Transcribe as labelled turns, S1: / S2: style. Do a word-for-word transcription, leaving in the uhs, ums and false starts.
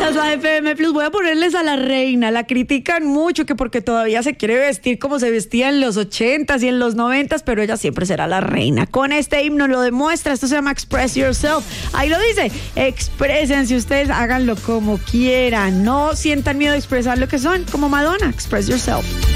S1: La Suave F M Plus. Voy a ponerles a la reina. La critican mucho que porque todavía se quiere vestir como se vestía en los ochentas y en los noventas, pero ella siempre será la reina. Con este himno lo demuestra. Esto se llama Express Yourself. Ahí lo dice. Exprésense ustedes, háganlo como quieran. No sientan miedo de expresar lo que son, como Madonna. Express Yourself.